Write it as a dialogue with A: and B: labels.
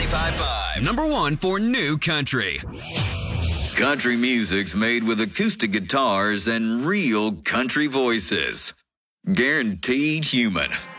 A: 95.5. Number one for new country. Country music's made with acoustic guitars and real country voices. Guaranteed human.